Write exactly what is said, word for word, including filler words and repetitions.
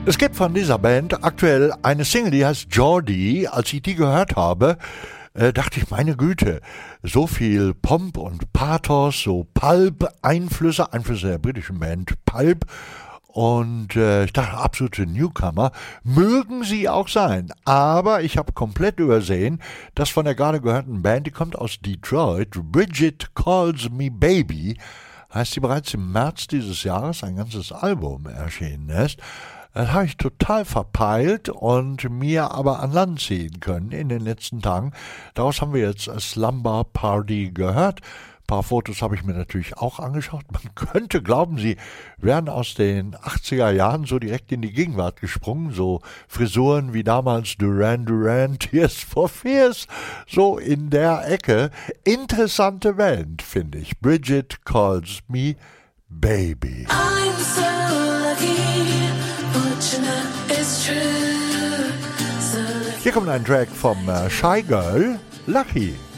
Es gibt von dieser Band aktuell eine Single, die heißt Geordie. Als ich die gehört habe, äh, dachte ich, meine Güte, so viel Pomp und Pathos, so Pulp-Einflüsse, Einflüsse der britischen Band Pulp. Und äh, ich dachte, absolute Newcomer, mögen sie auch sein. Aber ich habe komplett übersehen, dass von der gerade gehörten Band, die kommt aus Detroit, Bridget Calls Me Baby, heißt sie, bereits im März dieses Jahres ein ganzes Album erschienen ist. Das habe ich total verpeilt und mir aber an Land ziehen können in den letzten Tagen. Daraus haben wir jetzt Slumber Party gehört. Ein paar Fotos habe ich mir natürlich auch angeschaut. Man könnte glauben, sie wären aus den achtziger Jahren so direkt in die Gegenwart gesprungen. So Frisuren wie damals Duran Duran, Tears for Fears. So in der Ecke. Interessante Band, finde ich. Bridget Calls Me Baby. I'm so lucky. Hier kommt ein Track vom äh, Shy Girl, Lucky.